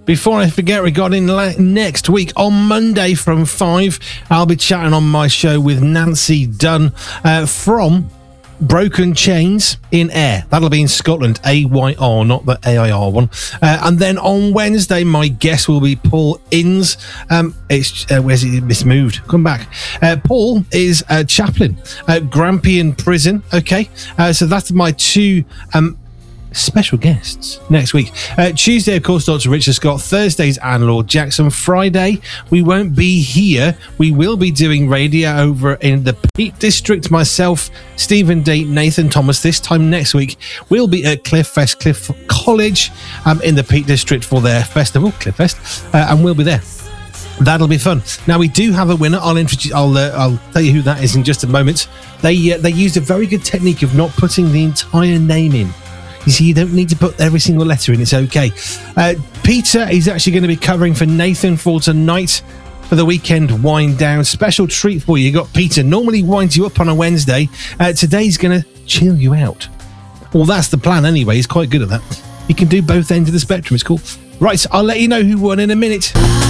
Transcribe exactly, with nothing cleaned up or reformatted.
Before I forget, regarding next week, on Monday from five, I'll be chatting on my show with Nancy Dunn uh, from Broken Chains in Ayr. That'll be in Scotland, A Y R, not the A I R one. Uh, and then on Wednesday, my guest will be Paul Inns. Um, it's uh, where's he? It's moved. Come back. Uh, Paul is a chaplain at Grampian Prison. Okay, uh, so that's my two um, special guests next week. Uh, Tuesday, of course, Doctor Richard Scott. Thursdays, Anne Lord Jackson. Friday, we won't be here. We will be doing radio over in the Peak District. Myself, Stephen D, Nathan Thomas. This time next week, we'll be at Cliff Fest, Cliff College, um, in the Peak District for their festival, Cliff Fest, uh, and we'll be there. That'll be fun. Now, we do have a winner. I'll introduce. I'll uh, I'll tell you who that is in just a moment. They uh, they used a very good technique of not putting the entire name in. You see, you don't need to put every single letter in. It's okay. Uh, Peter is actually going to be covering for Nathan for tonight for the weekend wind down. Special treat for you. You got Peter. Normally winds you up on a Wednesday. Uh, today's going to chill you out. Well, that's the plan anyway. He's quite good at that. You can do both ends of the spectrum. It's cool. Right, I'll let you know who won in a minute.